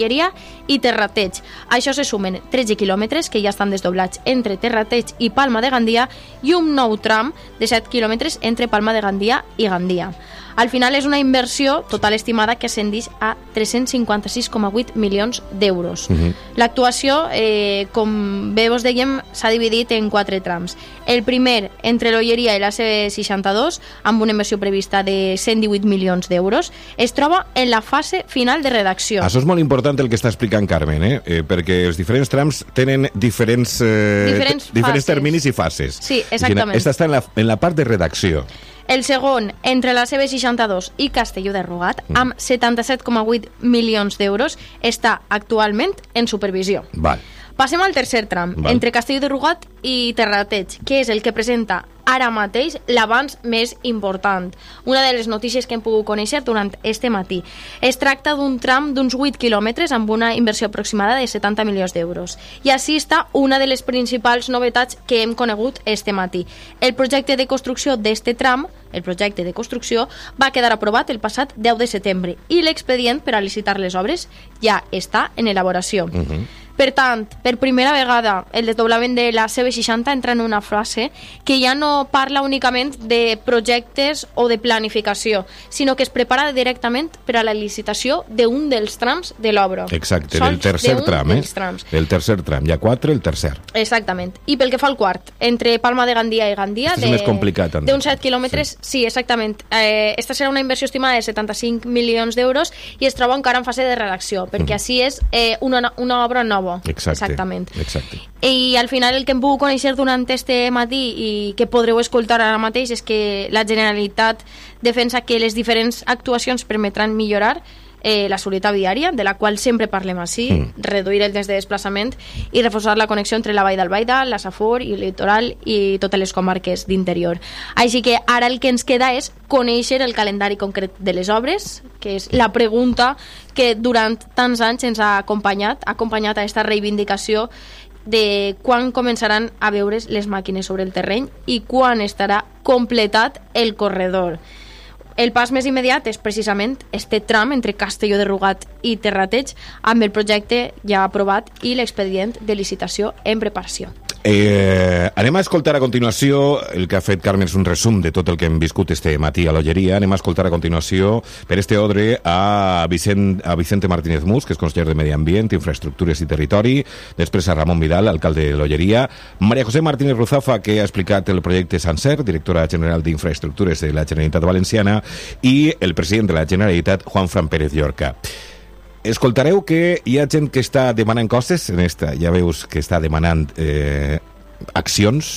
i Terrateig. A això se sumen 13 quilòmetres que ja estan desdoblats entre Terrateig i Palma de Gandia i un nou tram de 7 quilòmetres entre Palma de Gandia i Gandia. Al final és una inversió total estimada que ascendeix a 356,8 milions d'euros. L'actuació, com bé vos dèiem, s'ha dividit en 4 trams. El primer, entre l'Olleria i la C62, amb una inversió prevista de 118 milions d'euros, es troba en la fase final de redacció. Això és molt important el que està explicant Carmen, perquè els diferents trams tenen diferents terminis i fases. Sí, exactament. Esta està en la part de redacció. El segon, entre la CB62 i Castelló de Rugat, amb 77,8 milions d'euros, està actualment en supervisió. Val. Passem al tercer tram, entre Castelló de Rugat i Terrateig, que és el que presenta ara mateix l'avanç més important. Una de les notícies que hem pogut conèixer durant este matí. Es tracta d'un tram d'uns 8 quilòmetres amb una inversió aproximada de 70 milions d'euros. I així està una de les principals novetats que hem conegut este matí. El projecte de construcció d'este tram, va quedar aprovat el passat 10 de setembre i l'expedient per a licitar les obres ja està en elaboració. Per tant, per primera vegada, el desdoblament de la CB60 entra en una fase que ja no parla únicament de projectes o de planificació, sinó que es prepara directament per a la licitació d'un dels trams de l'obra. Exacte, del tercer tram, El tercer tram, hi ha 4, el tercer. Exactament. I pel que fa al quart, entre Palma de Gandia i Gandia, és més complicat, d'uns 7 quilòmetres, sí, exactament. Esta serà una inversió estimada de 75 milions d'euros i es troba encara en fase de redacció, perquè així és una obra nova. Exactament. I al final el que hem pogut conèixer durant este matí i que podreu escoltar ara mateix és que la Generalitat defensa que les diferents actuacions permetran millorar la seguretat viària, de la qual sempre parlem així, reduir el temps de desplaçament i reforçar la connexió entre la Vall d'Albaida, la Safor i el litoral i totes les comarques d'interior. Així que ara el que ens queda és conèixer el calendari concret de les obres, que és la pregunta que durant tants anys ens ha acompanyat a aquesta reivindicació de quan començaran a veure's les màquines sobre el terreny i quan estarà completat el corredor. El pas més immediat és precisament este tram entre Castelló de Rugat i Terrateig amb el projecte ja aprovat i l'expedient de licitació en preparació. Anem a escoltar a continuació, el que ha fet Carmen és un resum de tot el que hem viscut este matí a l'Olleria. Anem a escoltar a continuació per este ordre a Vicente Martínez Mus, que és conseller de Medi Ambient, Infraestructures i Territori, després a Ramon Vidal, alcalde de l'Olleria, María José Martínez Ruzafa, que ha explicat el projecte sencer, directora general d'Infraestructures de la Generalitat Valenciana, i el president de la Generalitat, Juanfran Pérez Llorca. Escoltareu que hi ha gent que està demanant coses en esta, ja veus que està demanant accions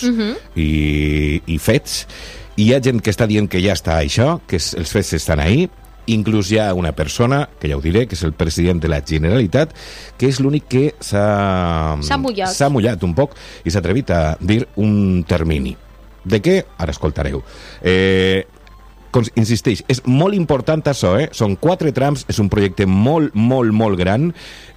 i fets, i hi ha gent que està dient que ja està això, que els fets estan ahí. Inclús hi ha una persona, que ja ho diré, que és el president de la Generalitat, que és l'únic que s'ha mullat un poc i s'ha atrevit a dir un termini. De què? Ara escoltareu. Insisteix, és molt important això, són 4 trams, és un projecte molt, molt, molt gran,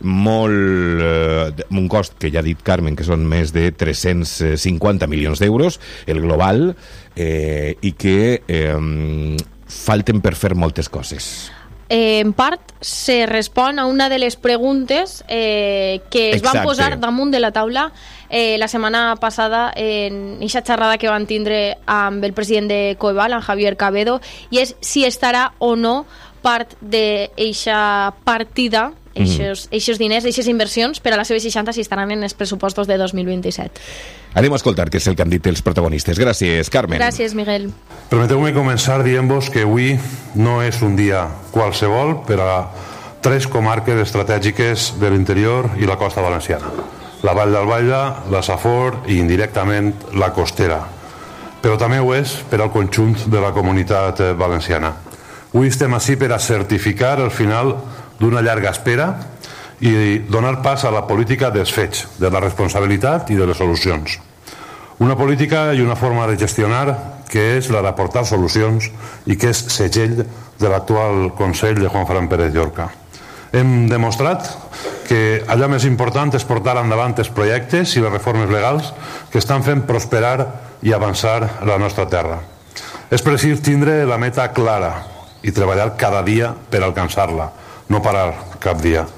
un cost que ja ha dit Carmen que són més de 350 milions d'euros, el global, i que falten per fer moltes coses. En part se respon a una de les preguntes que es van posar damunt de la taula la setmana passada en aquesta xerrada que van tindre amb el president de Coeval, en Javier Cabedo, i és si estarà o no part d'eixa partida, eixos diners, eixes inversions per a la CB60 si estaran en els pressupostos de 2027. Anem a escoltar què és el que han dit els protagonistes. Gràcies, Carmen. Gràcies, Miguel. Permeteu-me començar dient-vos que avui no és un dia qualsevol per a 3 comarques estratègiques de l'interior i la costa valenciana: la Vall d'Albaida, la Safor i indirectament la Costera. Però també ho és per al conjunt de la comunitat valenciana. Avui estem ací per a certificar el final d'una llarga espera i donar pas a la política dels fets, de la responsabilitat i de les solucions. Una política i una forma de gestionar que és la d'aportar solucions i que és segell de l'actual Consell de Juanfran Pérez Llorca. Hem demostrat que allà més important és portar endavant els projectes i les reformes legals que estan fent prosperar i avançar la nostra terra. És precís tindre la meta clara i treballar cada dia per alcançar-la, no parar cap dia.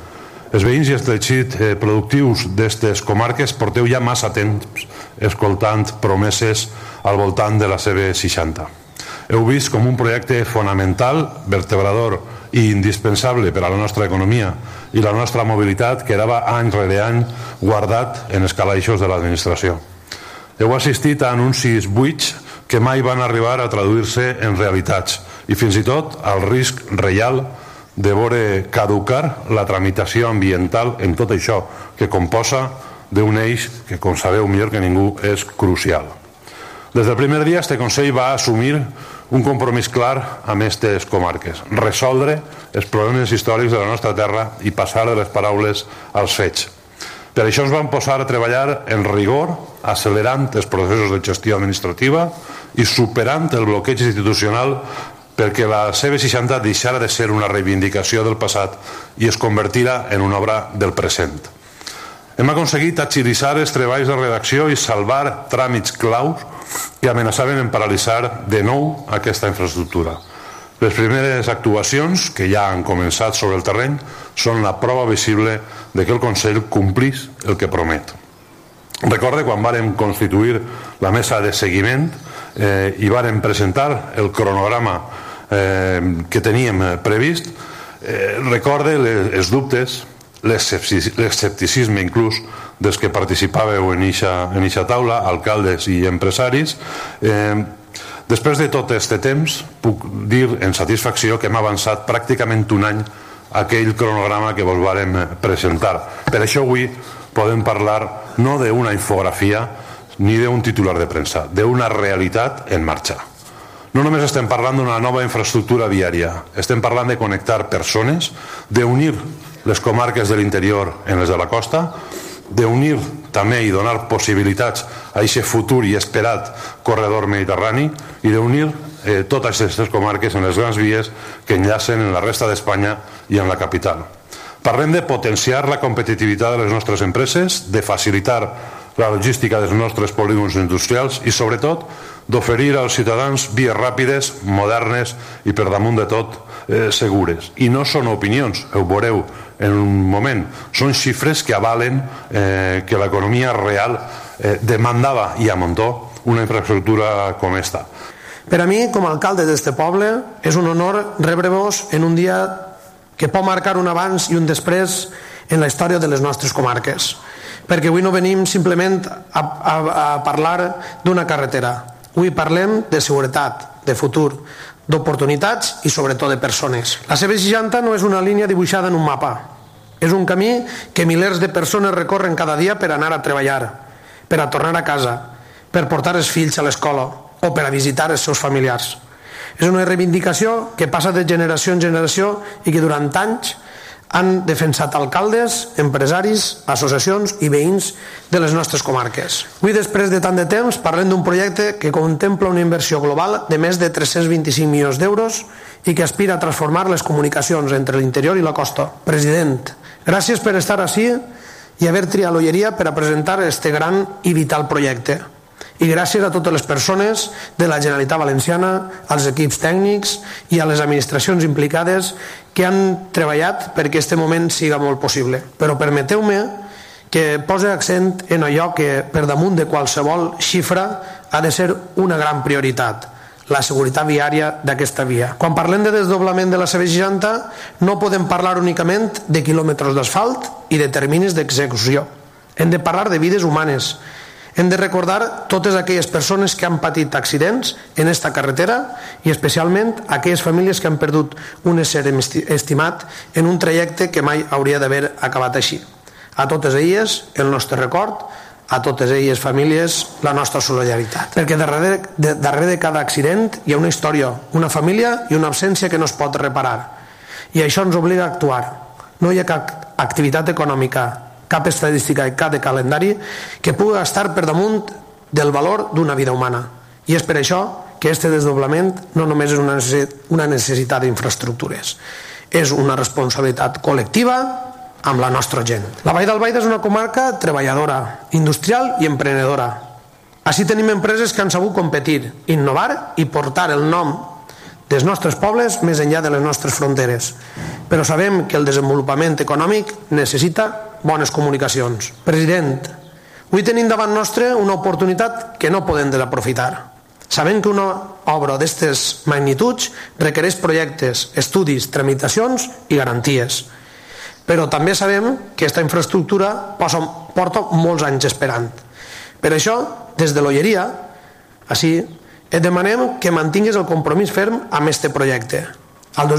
Els veïns i els teixits productius d'aquestes comarques porteu ja massa temps escoltant promeses al voltant de la CV60. Heu vist com un projecte fonamental, vertebrador i indispensable per a la nostra economia i la nostra mobilitat quedava any rere any guardat en els calaixos de l'administració. Heu assistit a anuncis buits que mai van arribar a traduir-se en realitats i fins i tot al risc real de veure caducar la tramitació ambiental en tot això que composa d'un eix que, com sabeu millor que ningú, és crucial. Des del primer dia, este Consell va assumir un compromís clar amb aquestes comarques, resoldre els problemes històrics de la nostra terra i passar de les paraules als fets. Per això ens vam posar a treballar en rigor, accelerant els processos de gestió administrativa i superant el bloqueig institucional perquè la CV60 deixara de ser una reivindicació del passat i es convertira en una obra del present. Hem aconseguit agilitzar els treballs de redacció i salvar tràmits claus que amenaçaven en paralitzar de nou aquesta infraestructura. Les primeres actuacions que ja han començat sobre el terreny són la prova visible de que el Consell complís el que promet. Recorde quan vàrem constituir la mesa de seguiment i vàrem presentar el cronograma que teníem previst, recorde els dubtes, l'escepticisme inclús dels que participàveu en eixa taula, alcaldes i empresaris. Després de tot aquest temps, puc dir en satisfacció que hem avançat pràcticament un any aquell cronograma que vos vàrem presentar. Per això avui podem parlar no d'una infografia ni d'un titular de premsa, d'una realitat en marxa. No només estem parlant d'una nova infraestructura viària, estem parlant de connectar persones, d'unir les comarques de l'interior en les de la costa, d'unir també i donar possibilitats a aquest futur i esperat corredor mediterrani i d'unir totes aquestes comarques en les grans vies que enllacen en la resta d'Espanya i en la capital. Parlem de potenciar la competitivitat de les nostres empreses, de facilitar la logística dels nostres polígons industrials i, sobretot, d'oferir als ciutadans vies ràpides, modernes i, per damunt de tot, segures. I no són opinions, ho veureu en un moment, són xifres que avalen que l'economia real demandava i a muntó una infraestructura com esta. Per a mi, com a alcalde d'este poble, és un honor rebre-vos en un dia que pot marcar un abans i un després en la història de les nostres comarques. Perquè avui no venim simplement a parlar d'una carretera. Avui parlem de seguretat, de futur, d'oportunitats i sobretot de persones. La CV60 no és una línia dibuixada en un mapa. És un camí que milers de persones recorren cada dia per anar a treballar, per a tornar a casa, per portar els fills a l'escola o per a visitar els seus familiars. És una reivindicació que passa de generació en generació i que durant anys han defensat alcaldes, empresaris, associacions i veïns de les nostres comarques. Avui, després de tant de temps, parlem d'un projecte que contempla una inversió global de més de 325 milions d'euros i que aspira a transformar les comunicacions entre l'interior i la costa. President, gràcies per estar ací i haver triat l'Olleria per a presentar este gran i vital projecte. I gràcies a totes les persones de la Generalitat Valenciana, als equips tècnics i a les administracions implicades que han treballat perquè aquest moment siga molt possible. Però permeteu-me que posi accent en allò que per damunt de qualsevol xifra ha de ser una gran prioritat, la seguretat viària d'aquesta via. Quan parlem de desdoblament de la CV60 no podem parlar únicament de quilòmetres d'asfalt i de terminis d'execució. Hem de parlar de vides humanes. Hem de recordar totes aquelles persones que han patit accidents en esta carretera i especialment aquelles famílies que han perdut un ésser estimat en un trajecte que mai hauria d'haver acabat així. A totes elles, el nostre record, a totes elles famílies, la nostra solidaritat. Perquè darrere de cada accident hi ha una història, una família i una absència que no es pot reparar. I això ens obliga a actuar. No hi ha cap activitat econòmica, cap estadística i cap de calendari que pugui estar per damunt del valor d'una vida humana. I és per això que aquest desdoblament no només és una necessitat d'infraestructures, és una responsabilitat col·lectiva amb la nostra gent. La Vall d'Albaida és una comarca treballadora, industrial i emprenedora. Així tenim empreses que han sabut competir, innovar i portar el nom dels nostres pobles més enllà de les nostres fronteres. Però sabem que el desenvolupament econòmic necessita bones comunicacions. President, avui tenim davant nostre una oportunitat que no podem desaprofitar. Sabem que una obra d'aquestes magnituds requereix projectes, estudis, tramitacions i garanties. Però també sabem que aquesta infraestructura porta molts anys esperant. Per això, des de l'Olleria, així, et demanem que mantinguis el compromís ferm amb aquest projecte. Al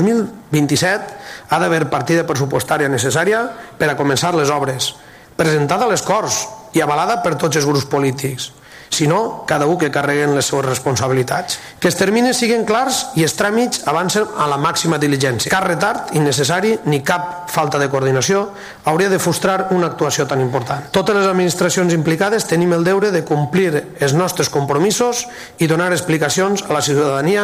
2027 ha d'haver partida pressupostària necessària per a començar les obres, presentada a les Corts i avalada per tots els grups polítics. Si no, cada un que carreguen les seves responsabilitats. Que els terminis siguin clars i els tràmits avancen a la màxima diligència. Cap retard innecessari ni cap falta de coordinació hauria de frustrar una actuació tan important. Totes les administracions implicades tenim el deure de complir els nostres compromisos i donar explicacions a la ciutadania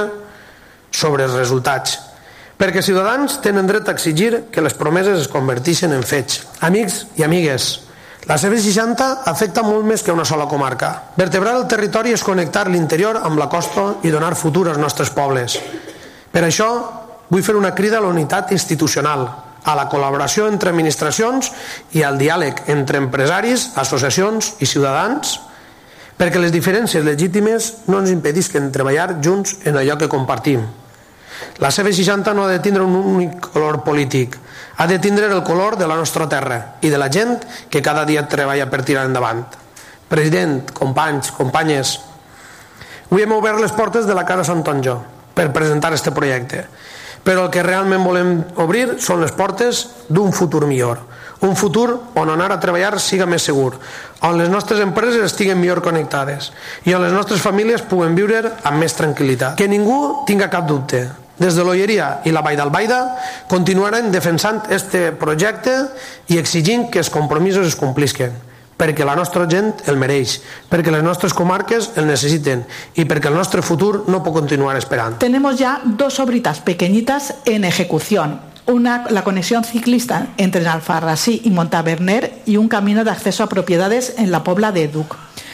sobre els resultats. Perquè els ciutadans tenen dret a exigir que les promeses es converteixin en fets. Amics i amigues, la CV60 afecta molt més que una sola comarca. Vertebrar el territori és connectar l'interior amb la costa i donar futur als nostres pobles. Per això vull fer una crida a la unitat institucional, a la col·laboració entre administracions i al diàleg entre empresaris, associacions i ciutadans, perquè les diferències legítimes no ens impedisquen treballar junts en allò que compartim. La CV60 no ha de tindre un únic color polític, ha de tindre el color de la nostra terra i de la gent que cada dia treballa per tirar endavant. President, companys, companyes, avui hem obert les portes de la Casa Santonjo per presentar aquest projecte, però el que realment volem obrir són les portes d'un futur millor, un futur on anar a treballar siga més segur, on les nostres empreses estiguen millor connectades i on les nostres famílies puguen viure amb més tranquil·litat. Que ningú tinga cap dubte. Des de l'Olleria i la Vall d'Albaida continuarem defensant este projecte i exigint que els compromisos es complisquen, perquè la nostra gent el mereix, perquè les nostres comarques el necessiten y perquè el nostre futur no pot continuar esperant. Tenemos ya dos obritas pequeñitas en ejecución. Una, la conexión ciclista entre Alfarrasí y Montaverner y un camino de acceso a propiedades en la Pobla de Duc.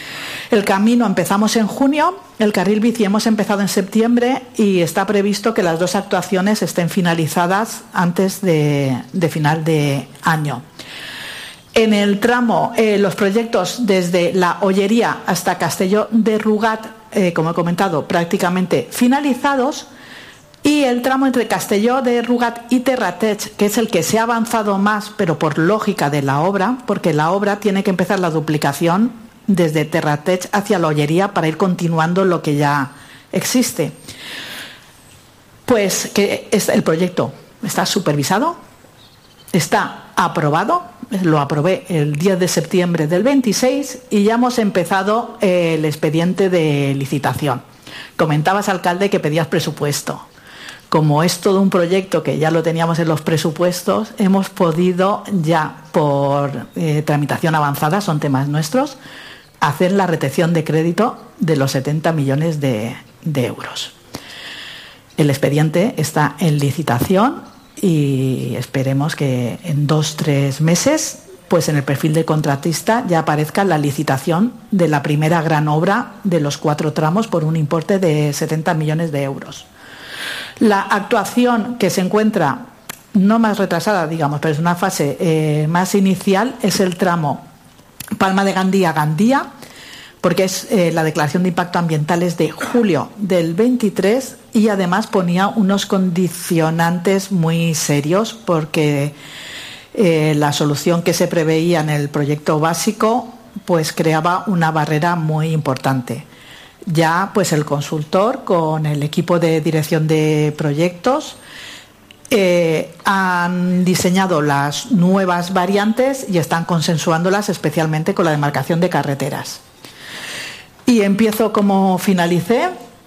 El camino empezamos en junio, el carril bici hemos empezado en septiembre y está previsto que las dos actuaciones estén finalizadas antes de final de año. En el tramo, los proyectos desde la Olleria hasta Castelló de Rugat, como he comentado, prácticamente finalizados, y el tramo entre Castelló de Rugat y Terrateig, que es el que se ha avanzado más, pero por lógica de la obra, porque la obra tiene que empezar la duplicación desde Terrateig hacia la Olleria para ir continuando lo que ya existe. Pues que el proyecto está supervisado, está aprobado, lo aprobé el 10 de septiembre del 26 y ya hemos empezado el expediente de licitación. Comentabas, alcalde, que pedías presupuesto. Como es todo un proyecto que ya lo teníamos en los presupuestos, hemos podido ya por tramitación avanzada, son temas nuestros, hacer la retención de crédito de los 70 millones de euros. El expediente está en licitación y esperemos que en 2-3 meses, pues en el perfil de contratista ya aparezca la licitación de la primera gran obra de los 4 tramos por un importe de 70 millones de euros. La actuación que se encuentra no más retrasada, digamos, pero es una fase más inicial, es el tramo Palma de Gandía, porque es la declaración de impacto ambiental es de julio del 23 y además ponía unos condicionantes muy serios porque la solución que se preveía en el proyecto básico pues creaba una barrera muy importante. Ya pues el consultor con el equipo de dirección de proyectos han diseñado las nuevas variantes y están consensuándolas especialmente con la demarcación de carreteras. Y empiezo como finalicé,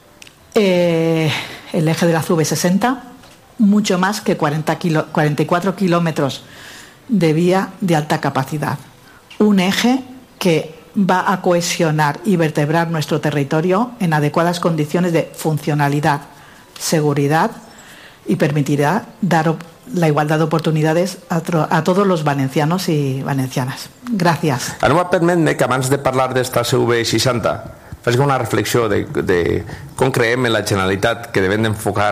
el eje de la CV60, mucho más que 44 kilómetros de vía de alta capacidad. Un eje que va a cohesionar y vertebrar nuestro territorio en adecuadas condiciones de funcionalidad, seguridad y permitirà dar la igualtat d'oportunitats a tots els valencianos i valencianes. Gràcies. Ara m'ha permet que abans de parlar d'esta CV60 faci una reflexió de com creiem en la Generalitat que devem d'enfocar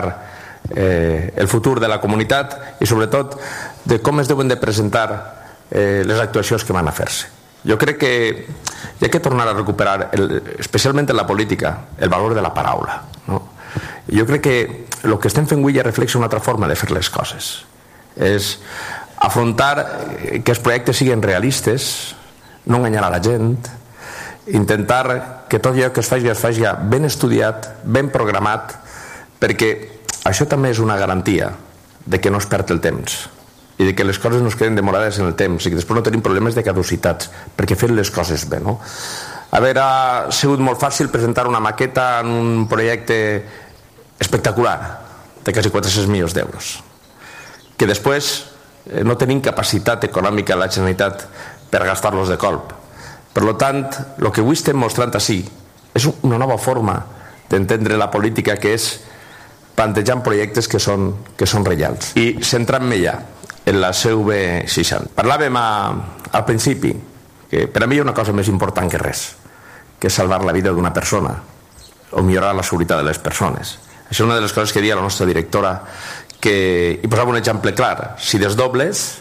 el futur de la comunitat i sobretot de com es deuen de presentar les actuacions que van a fer-se. Jo crec que hi ha que tornar a recuperar, especialment en la política, el valor de la paraula, no? Jo crec que el que estem fent avui ja reflexa una altra forma de fer les coses. És afrontar que els projectes siguin realistes, no enganyar a la gent, intentar que tot allò que es faci ben estudiat, ben programat, perquè això també és una garantia de que no es perd el temps i de que les coses no es queden demorades en el temps i que després no tenim problemes de caducitats perquè fem les coses bé, no? Ha sigut molt fàcil presentar una maqueta en un projecte espectacular de quasi 400 milions d'euros que després no tenim capacitat econòmica a la Generalitat per gastar-los de colp. Per tant, el que avui estem mostrant així és una nova forma d'entendre la política, que és plantejant projectes que són reals. I centrant-me ja en la CV60. Parlàvem al principi que per a mi hi ha una cosa més important que res, que és salvar la vida d'una persona o millorar la seguretat de les persones. Això és una de les coses que deia la nostra directora, que hi posava un exemple clar: si desdobles,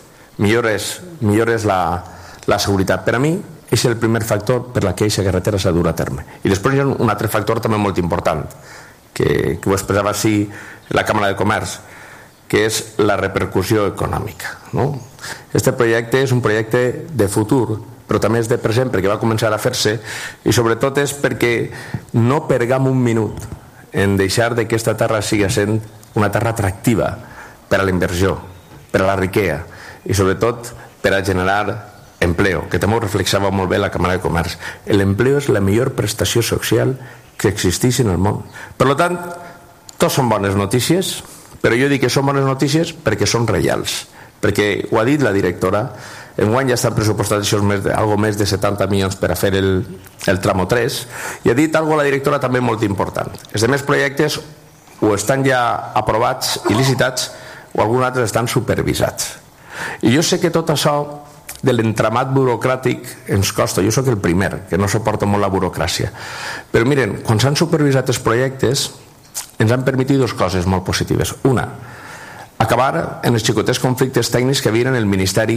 millores la seguretat. Per a mi és el primer factor per la que aquesta carretera s'ha de dur a terme. I després hi ha un altre factor també molt important, que ho expressava així la Càmera de Comerç, que és la repercussió econòmica, no? Este projecte és un projecte de futur, però també és de present, perquè va començar a fer-se, i sobretot és perquè no pergam un minut en deixar que aquesta terra sigui sent una terra atractiva per a la inversió, per a la riquesa i sobretot per a generar empleo, que també ho reflexava molt bé la Càmera de Comerç. L'empleo és la millor prestació social que existeix en el món. Per tant, tots són bones notícies, però jo dic que són bones notícies perquè són reals, perquè ho ha dit la directora. Enguany ja estan pressupostats algo més de 70 milions per a fer el tramo 3, i ha dit algo la directora també molt important: els altres projectes o estan ja aprovats i licitats o alguns altres estan supervisats. I jo sé que tot això de l'entramat burocràtic ens costa. Jo sóc el primer que no suporta molt la burocràcia, però miren, quan s'han supervisat els projectes ens han permès dues coses molt positives. Una, acabar en els xicotets conflictes tècnics que havien en el Ministeri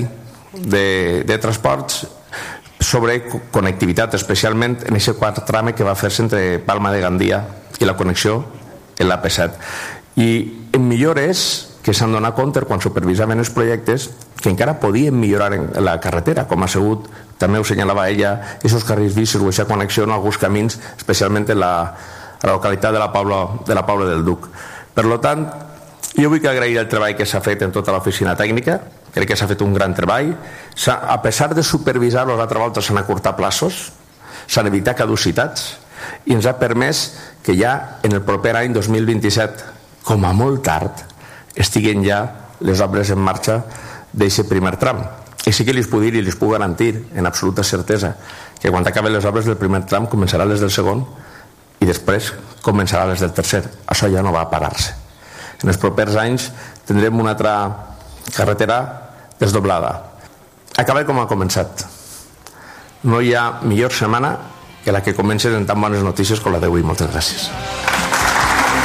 de Transports sobre connectivitat, especialment en aquest quart tram que va fer-se entre Palma de Gandia i la connexió en l'AP7, i en millores que s'han donat compte quan supervisaven els projectes que encara podien millorar en la carretera, com ha sigut, també ho assenyalava ella, aquests carrils bicis o aquesta connexió en alguns camins, especialment en la localitat de la Pobla del Duc. Per tant, jo vull agrair el treball que s'ha fet en tota l'oficina tècnica. Crec que s'ha fet un gran treball. A pesar de supervisar, l'altra volta s'han acurtat plaços, s'han evitat caducitats i ens ha permès que ja en el proper any 2027, com a molt tard, estiguen ja les obres en marxa d'aquest primer tram. I sí que li puc dir i li puc garantir amb absoluta certesa que quan acaben les obres del primer tram començaran les del segon i després començaran les del tercer. Això ja no va a parar-se. En els propers anys tindrem una altra carretera desdoblada. Acaba com ha començat. No hi ha millor setmana que la que comences en tan bones notícies com la d'avui. Moltes gràcies.